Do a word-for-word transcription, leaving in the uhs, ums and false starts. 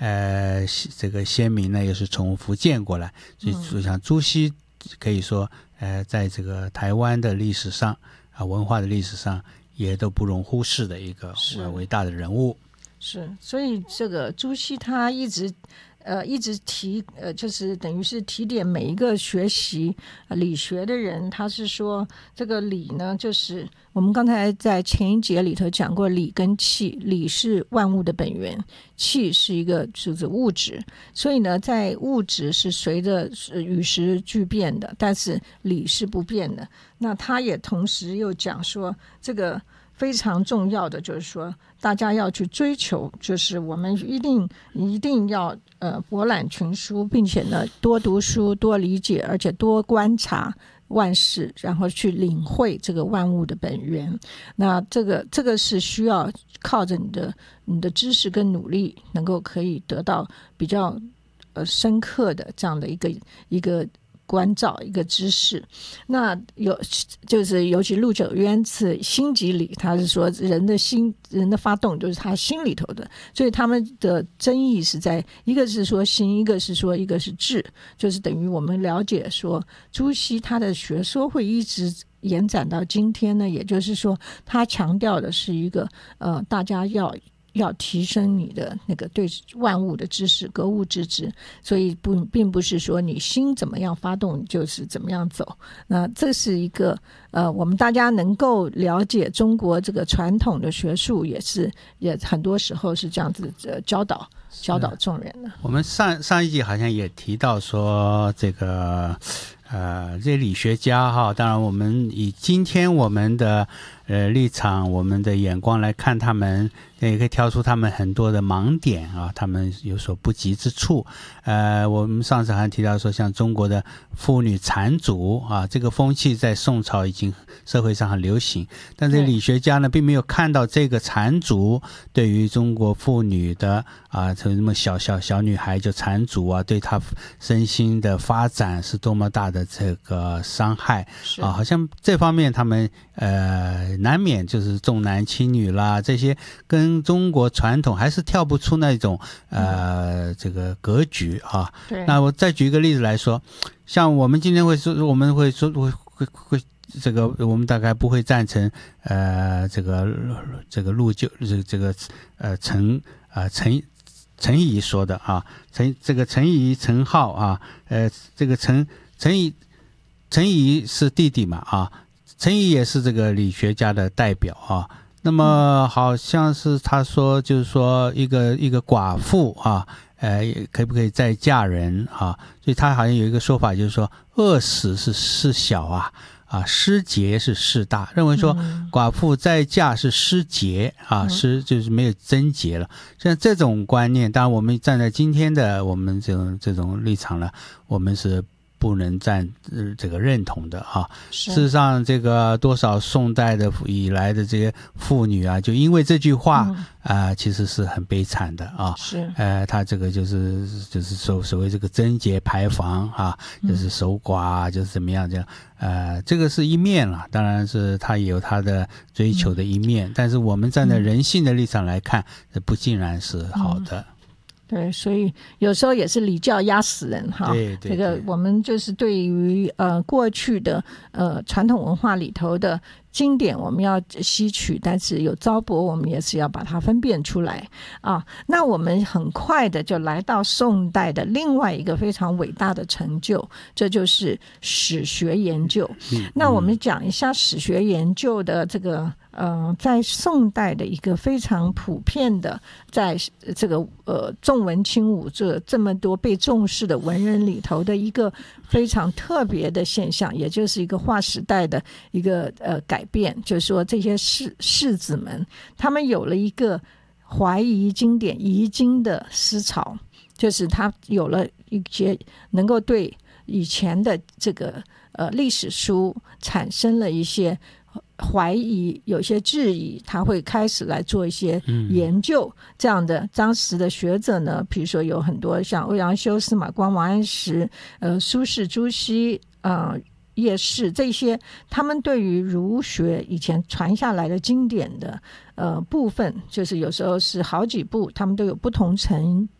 呃这个先民呢也是从福建过来，所以就像朱熹可以说呃在这个台湾的历史上啊文化的历史上也都不容忽视的一个伟大的人物。 是，所以这个朱熹他一直呃一直提呃就是等于是提点每一个学习、呃、理学的人，他是说这个理呢，就是我们刚才在前一节里头讲过理跟气，理是万物的本源，气是一个就是物质，所以呢在物质是随着与时俱变的，但是理是不变的。那他也同时又讲说这个非常重要的就是说大家要去追求，就是我们一定一定要呃博览群书，并且呢多读书多理解，而且多观察万事，然后去领会这个万物的本源。那这个这个是需要靠着你的你的知识跟努力能够可以得到比较呃深刻的这样的一个一个关照一个知识。那有就是尤其陆九渊是心即理，他是说人的心人的发动就是他心里头的，所以他们的争议是在一个是说心，一个是说一个是智，就是等于我们了解说朱熹他的学说会一直延展到今天呢，也就是说他强调的是一个呃大家要要提升你的那个对万物的知识，格物致知，所以不并不是说你心怎么样发动你就是怎么样走。那这是一个呃，我们大家能够了解中国这个传统的学术，也是也很多时候是这样子、呃、教导教导众人的。 我们上上一集好像也提到说这个呃这些理学家哈，当然我们以今天我们的呃立场我们的眼光来看他们，也可以挑出他们很多的盲点啊，他们有所不及之处。呃我们上次还提到说像中国的妇女缠足啊，这个风气在宋朝已经社会上很流行，但是理学家呢并没有看到这个缠足对于中国妇女的啊这么小小小女孩就缠足啊，对她身心的发展是多么大的这个伤害啊，好像这方面他们呃难免就是重男轻女啦，这些跟中国传统还是跳不出那种呃这个格局啊。 对， 那我再举一个例子来说，像我们今天会说，我们会说会会会这个我们大概不会赞成呃这个这个陆九这个这个呃陈呃陈陈仪说的啊，陈这个陈仪陈浩啊，呃这个陈陈仪陈仪是弟弟嘛啊，陈仪也是这个理学家的代表啊。那么好像是他说就是说一个一个寡妇啊，呃可不可以再嫁人啊？所以他好像有一个说法就是说饿死是事小啊，啊失节是事大，认为说寡妇再嫁是失节啊，失就是没有贞节了。像这种观念，当然我们站在今天的我们这种这种立场呢，我们是不能占、呃、这个认同的啊。事实上这个多少宋代的以来的这些妇女啊，就因为这句话啊、嗯呃，其实是很悲惨的啊。 是呃他这个就是就是所所谓这个贞节牌坊啊，就是守寡、啊、就是怎么样这样，呃这个是一面了，当然是他也有他的追求的一面、嗯、但是我们站在人性的立场来看，这不尽然是好的。嗯， 对，所以有时候也是礼教压死人哈。 对对对， 这个我们就是对于呃过去的呃传统文化里头的经典我们要吸取，但是有糟粕我们也是要把它分辨出来啊。那我们很快的就来到宋代的另外一个非常伟大的成就，这就是史学研究、嗯、那我们讲一下史学研究的这个呃，在宋代的一个非常普遍的，在这个呃重文轻武这这么多被重视的文人里头的一个非常特别的现象，也就是一个划时代的一个呃改变，就是说这些士士子们，他们有了一个怀疑经典、疑经的思潮，就是他有了一些能够对以前的这个呃历史书产生了一些怀疑，有些质疑，他会开始来做一些研究、嗯、这样的。当时的学者呢，比如说有很多像欧阳修、司马光、王安石、呃苏轼、朱熹、呃叶适，这些他们对于儒学以前传下来的经典的呃部分，就是有时候是好几部，他们都有不同程